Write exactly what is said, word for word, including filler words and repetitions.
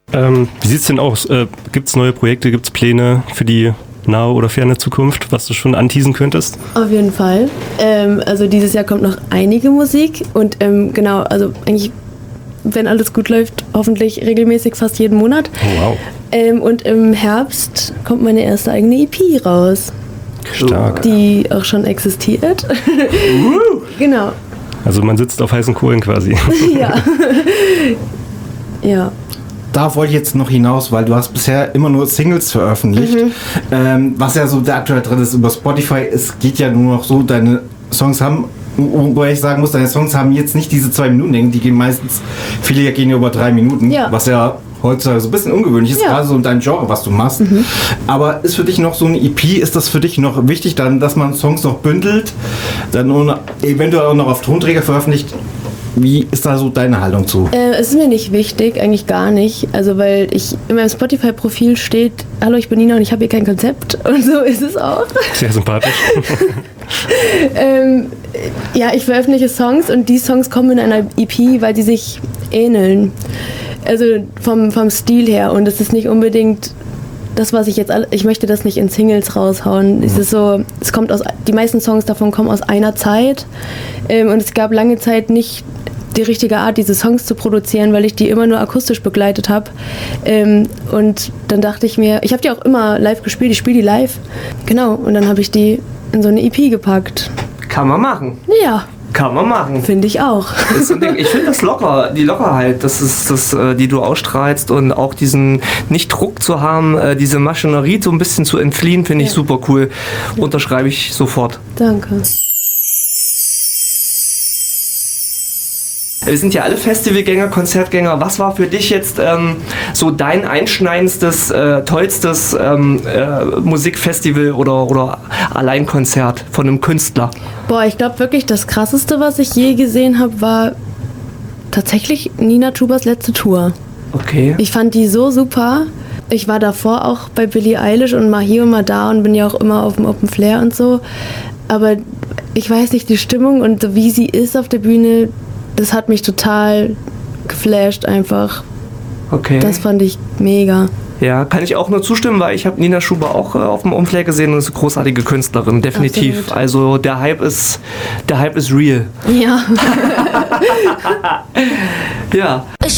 Ähm, wie sieht's denn aus? Äh, gibt's neue Projekte, gibt's Pläne für die nahe oder ferne Zukunft, was du schon anteasen könntest? Auf jeden Fall. Ähm, also dieses Jahr kommt noch einige Musik und ähm, genau, also eigentlich, wenn alles gut läuft, hoffentlich regelmäßig fast jeden Monat. Oh, wow. Ähm, und im Herbst kommt meine erste eigene E P raus. Stark. Die auch schon existiert. Genau. Also man sitzt auf heißen Kohlen quasi. Ja. Ja. Da wollte ich jetzt noch hinaus, weil du hast bisher immer nur Singles veröffentlicht. Mhm. Ähm, was ja so der aktuelle Trend ist über Spotify, es geht ja nur noch so, deine Songs haben, wobei ich sagen muss, deine Songs haben jetzt nicht diese zwei Minuten Länge, die gehen meistens, viele gehen ja über drei Minuten, ja. was ja heutzutage so ein bisschen ungewöhnlich ist, ja. gerade so in deinem Genre, was du machst. Mhm. Aber ist für dich noch so eine E P, ist das für dich noch wichtig, dann, dass man Songs noch bündelt, dann eventuell auch noch auf Tonträger veröffentlicht? Wie ist da so deine Haltung zu? Äh, es ist mir nicht wichtig, eigentlich gar nicht. Also weil ich in meinem Spotify-Profil steht, hallo, ich bin Nina und ich habe hier kein Konzept. Und so ist es auch. Sehr sympathisch. ähm, ja, ich veröffentliche Songs und die Songs kommen in einer E P, weil die sich ähneln. Also vom, vom Stil her. Und es ist nicht unbedingt das, was ich jetzt... Alle, ich möchte das nicht in Singles raushauen. Mhm. Es ist so, es kommt aus... Die meisten Songs davon kommen aus einer Zeit. Ähm, und es gab lange Zeit nicht die richtige Art, diese Songs zu produzieren, weil ich die immer nur akustisch begleitet habe. Ähm, und dann dachte ich mir, ich habe die auch immer live gespielt, ich spiele die live. Genau, und dann habe ich die in so eine E P gepackt. Kann man machen. Ja. Kann man machen. Finde ich auch. Das ist ich finde das locker, die Lockerheit, das ist das, die du ausstrahlst und auch diesen nicht Druck zu haben, diese Maschinerie so ein bisschen zu entfliehen, finde ich ja. super cool. Unterschreibe ich sofort. Danke. Wir sind ja alle Festivalgänger, Konzertgänger. Was war für dich jetzt ähm, so dein einschneidendstes, äh, tollstes ähm, äh, Musikfestival oder, oder Alleinkonzert von einem Künstler? Boah, ich glaube wirklich, das Krasseste, was ich je gesehen habe, war tatsächlich Nina Schubers letzte Tour. Okay. Ich fand die so super. Ich war davor auch bei Billie Eilish und mal hier und mal da und bin ja auch immer auf dem Open Flair und so. Aber ich weiß nicht, die Stimmung und wie sie ist auf der Bühne, das hat mich total geflasht einfach. Okay. Das fand ich mega. Ja, kann ich auch nur zustimmen, weil ich habe Nina Schuber auch äh, auf dem Umfeld gesehen und ist eine großartige Künstlerin, definitiv. Absolut. Also der Hype ist, der Hype ist real. Ja. Ja. Ich